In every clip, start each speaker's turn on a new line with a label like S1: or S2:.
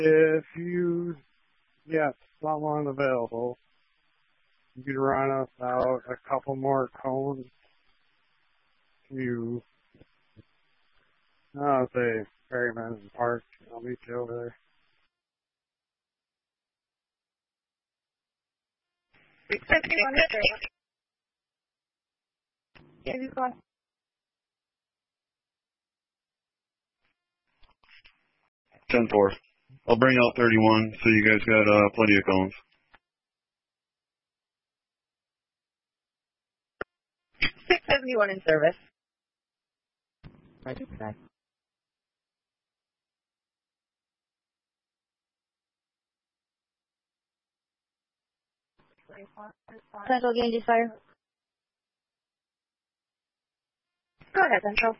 S1: If you get someone available, you could run us out a couple more cones to, I'll say, Perryman Park. I'll meet you over there.
S2: 671 is service. Yeah, you go.
S3: 10-4. I'll bring out 31, so you guys got plenty of cones.
S2: 671 in service. Roger, sir. Central Ganges Fire. Go ahead, Central.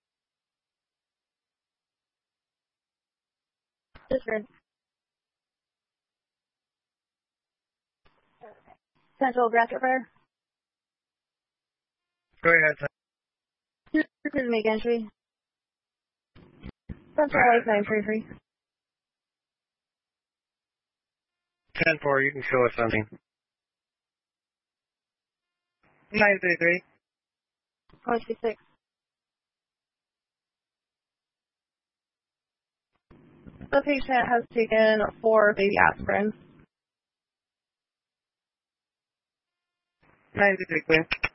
S2: Disregard. Central Grasshopper Fire.
S1: Go ahead, sir.
S2: Please make entry. Central Life 933.
S1: 10-4, you can show us something. 933.
S2: 436. The patient has taken 4 baby aspirin.
S1: 933, clear.